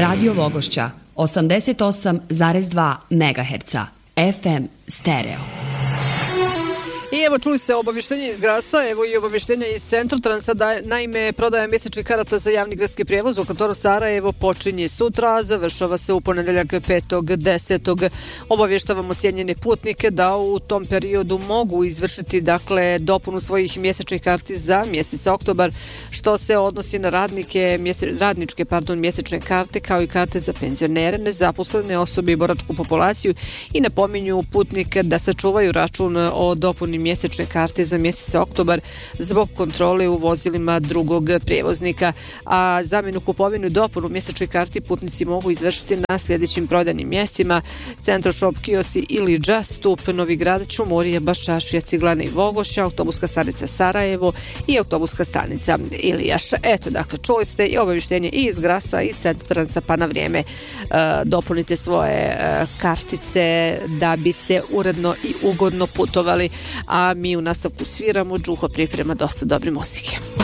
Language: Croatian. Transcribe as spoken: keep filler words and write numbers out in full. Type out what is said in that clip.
Radio Vogošća osamdeset osam zarez dva megaherca F M stereo. I evo čuli ste obavještenje iz Grasa, evo i obavještenje iz Centrotransa, da naime prodaja mjesečnih karata za javni gradski prijevoz u kantoru Sarajevo počinje sutra, završava se u ponedjeljak petog desetog Obavještavamo cijenjene putnike da u tom periodu mogu izvršiti dakle dopunu svojih mjesečnih karti za mjesec oktobar, što se odnosi na radnike, mjese, radničke pardon, mjesečne karte kao i karte za penzionere, nezaposlene osobe i boračku populaciju, i napominju putnike da sačuvaju račun o dopuni mjesečne karte za mjesec oktobar zbog kontrole u vozilima drugog prijevoznika. A zamjenu, kupovinu i dopunu mjesečnih karti putnici mogu izvršiti na sljedećim prodajnim mjestima: Centro Shop, Kiosi ili Just Stop, Novi Grad, Čumurija, Baščašija, Ciglane i Vogošća, autobuska stanica Sarajevo i autobuska stanica Ilijaš. Eto, dakle, čuli ste i obavještenje i iz Grasa i iz Centrotransa, pa na vrijeme uh, dopunite svoje uh, kartice da biste uredno i ugodno putovali. A mi u nastavku sviramo, Đuho priprema dosta dobre muzike.